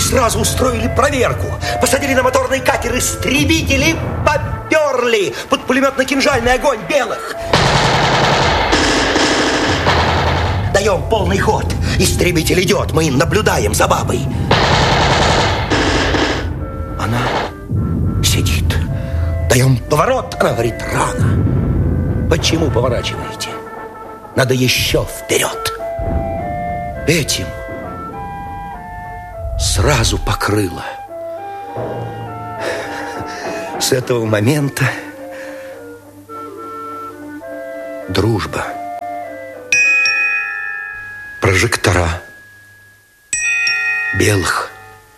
сразу устроили проверку. Посадили на моторный катер истребители, поперли под пулеметно-кинжальный огонь белых. Даем полный ход. Истребитель идет, мы наблюдаем за бабой. Она сидит. Даем поворот, она говорит: рано. Почему поворачиваете? Надо еще вперед. Этим сразу покрыло. С этого момента дружба. Прожектора белых.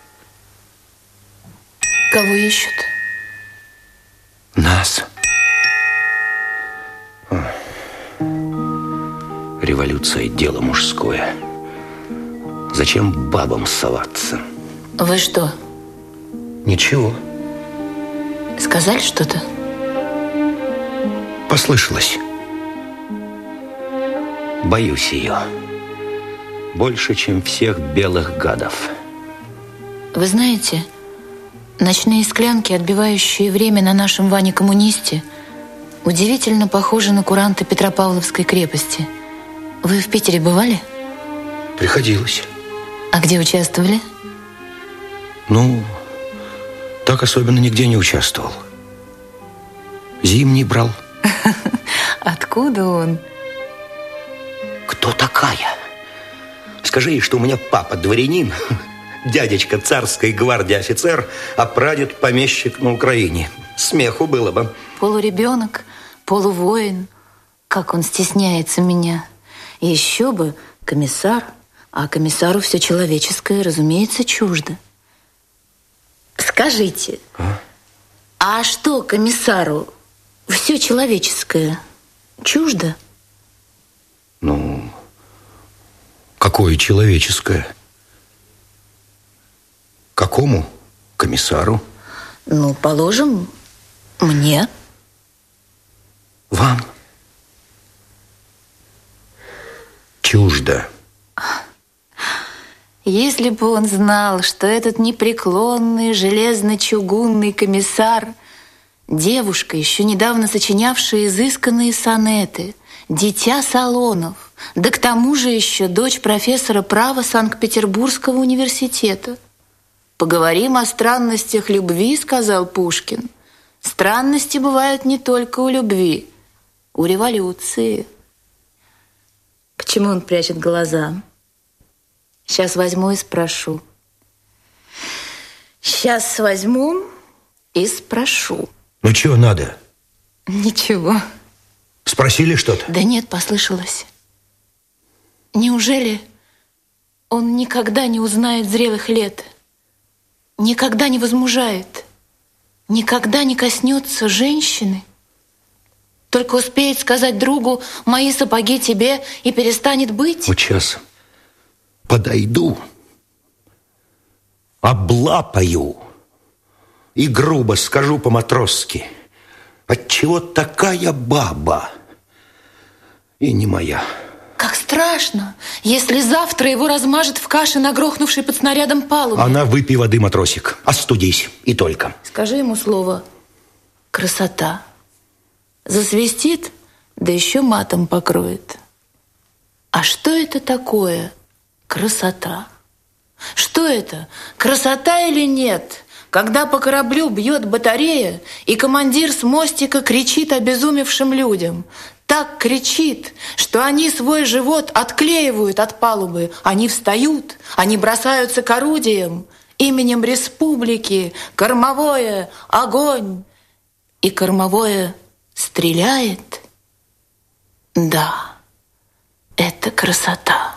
Кого ищут? Нас. Революция – дело мужское. Зачем бабам соваться? Вы что? Ничего. Сказали что-то? Послышалось. Боюсь ее. Больше, чем всех белых гадов. Вы знаете, ночные склянки, отбивающие время на нашем Ване-коммунисте, удивительно похожи на куранты Петропавловской крепости. Вы в Питере бывали? Приходилось. А где участвовали? Ну, так особенно нигде не участвовал. Зимний брал. Откуда он? Кто такая? Скажи ей, что у меня папа дворянин, дядечка царской гвардии офицер, а прадед помещик на Украине. Смеху было бы. Полуребенок, полувоин. Как он стесняется меня. Еще бы комиссар, а комиссару все человеческое, разумеется, чуждо. Скажите, а что комиссару все человеческое чуждо? Ну, какое человеческое? Какому комиссару? Ну, положим, мне. Вам? Чуждо. Если бы он знал, что этот непреклонный железно-чугунный комиссар, девушка, еще недавно сочинявшая изысканные сонеты, дитя салонов, да к тому же еще дочь профессора права Санкт-Петербургского университета. «Поговорим о странностях любви», — сказал Пушкин. «Странности бывают не только у любви, у революции». Почему он прячет глаза? Сейчас возьму и спрошу. Сейчас возьму и спрошу. Ну, чего надо? Ничего. Спросили что-то? Да нет, послышалось. Неужели он никогда не узнает зрелых лет? Никогда не возмужает? Никогда не коснется женщины? Только успеет сказать другу: «Мои сапоги тебе», и перестанет быть? Вот сейчас подойду, облапаю и грубо скажу по-матросски: отчего такая баба и не моя? Как страшно, если завтра его размажет в каше, нагрохнувшей под снарядом палубы. Она: выпей воды, матросик, остудись, и только. Скажи ему слово «красота». Засвистит, да еще матом покроет. А что это такое красота? Что это, красота или нет, когда по кораблю бьет батарея, и командир с мостика кричит обезумевшим людям? Так кричит, что они свой живот отклеивают от палубы. Они встают, они бросаются к орудиям. Именем республики кормовое — огонь. И кормовое стреляет. Да, это красота.